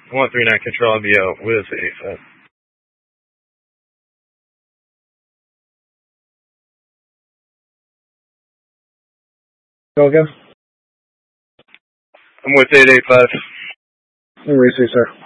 139 control, I'll be out with 85. Go again? I'm with 885. Where is he, sir?